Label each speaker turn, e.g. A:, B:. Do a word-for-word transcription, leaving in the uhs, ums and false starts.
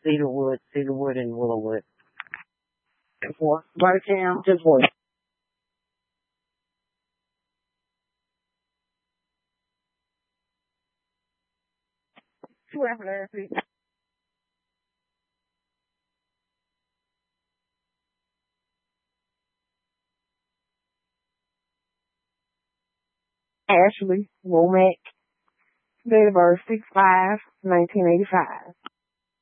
A: Cedarwood, Cedarwood, and Willowwood.
B: Four. Birchtown.
A: Just one.
B: Two after therapy. Ashley Womack. Date of birth six five nineteen eighty five.